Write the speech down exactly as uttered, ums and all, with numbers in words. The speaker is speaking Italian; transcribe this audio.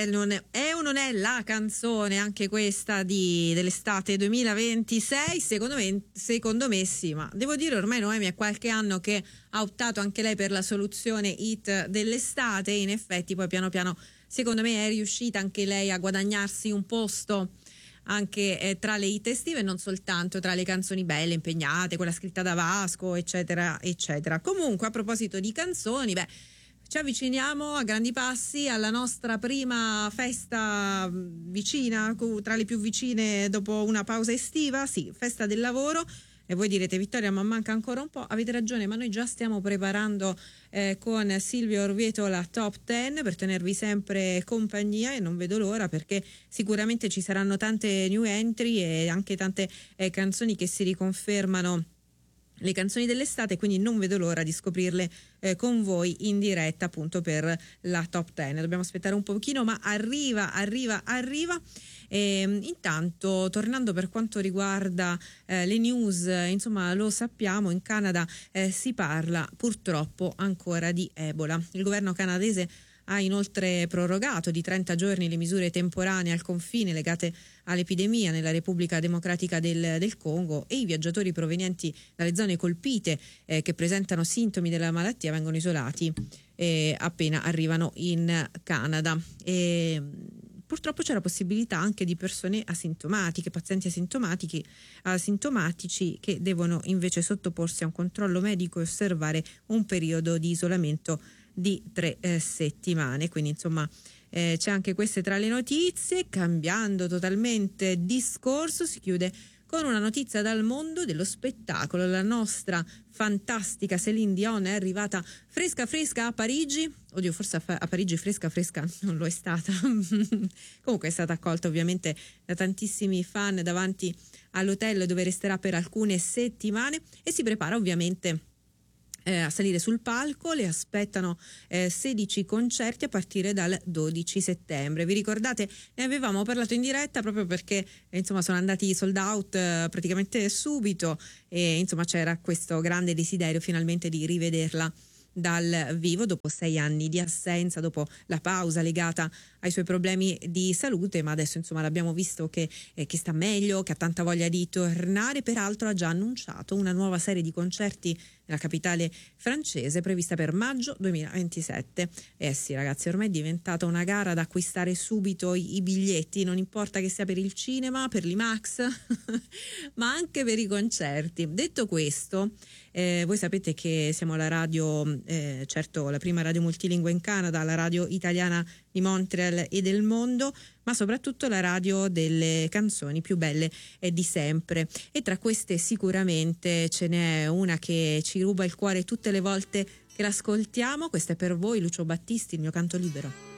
è, non è, è o non è la canzone anche questa di, dell'estate duemilaventisei? Secondo me, secondo me sì, ma devo dire ormai Noemi è qualche anno che ha optato anche lei per la soluzione hit dell'estate e in effetti poi piano piano secondo me è riuscita anche lei a guadagnarsi un posto anche eh, tra le hit estive e non soltanto tra le canzoni belle, impegnate, quella scritta da Vasco, eccetera, eccetera. Comunque, a proposito di canzoni, beh, ci avviciniamo a grandi passi alla nostra prima festa vicina, tra le più vicine dopo una pausa estiva, sì, festa del lavoro. E voi direte: Vittoria, ma manca ancora un po'. Avete ragione, ma noi già stiamo preparando eh, con Silvio Orvieto la top dieci per tenervi sempre compagnia e non vedo l'ora, perché sicuramente ci saranno tante new entry e anche tante eh, canzoni che si riconfermano le canzoni dell'estate, quindi non vedo l'ora di scoprirle eh, con voi in diretta appunto per la top dieci. Dobbiamo aspettare un pochino, ma arriva, arriva, arriva. E, intanto, tornando per quanto riguarda eh, le news, eh, insomma, lo sappiamo, in Canada eh, si parla purtroppo ancora di Ebola. Il governo canadese ha inoltre prorogato di trenta giorni le misure temporanee al confine legate all'epidemia nella Repubblica Democratica del, del Congo, e i viaggiatori provenienti dalle zone colpite eh, che presentano sintomi della malattia vengono isolati eh, appena arrivano in Canada. E, purtroppo c'è la possibilità anche di persone asintomatiche, pazienti asintomatici, asintomatici che devono invece sottoporsi a un controllo medico e osservare un periodo di isolamento di tre eh, settimane. Quindi insomma eh, c'è anche queste tra le notizie. Cambiando totalmente discorso, si chiude con una notizia dal mondo dello spettacolo. La nostra fantastica Céline Dion è arrivata fresca fresca a Parigi. Oddio, forse a, a Parigi fresca fresca non lo è stata. Comunque è stata accolta ovviamente da tantissimi fan davanti all'hotel dove resterà per alcune settimane e si prepara ovviamente Eh, a salire sul palco. Le aspettano eh, sedici concerti a partire dal dodici settembre. Vi ricordate? Ne avevamo parlato in diretta proprio perché eh, insomma sono andati sold out eh, praticamente subito e insomma c'era questo grande desiderio finalmente di rivederla dal vivo dopo sei anni di assenza, dopo la pausa legata ai suoi problemi di salute, ma adesso insomma l'abbiamo visto che, eh, che sta meglio, che ha tanta voglia di tornare. Peraltro ha già annunciato una nuova serie di concerti nella capitale francese prevista per maggio duemilaventisette. Eh sì ragazzi, ormai è diventata una gara da acquistare subito i, i biglietti, non importa che sia per il cinema, per l'IMAX ma anche per i concerti. Detto questo, eh, voi sapete che siamo la radio, eh, certo la prima radio multilingue in Canada, la radio italiana di Montreal e del mondo, ma soprattutto la radio delle canzoni più belle e di sempre. E tra queste sicuramente ce n'è una che ci ruba il cuore tutte le volte che l'ascoltiamo. Questa è per voi, Lucio Battisti, Il mio canto libero.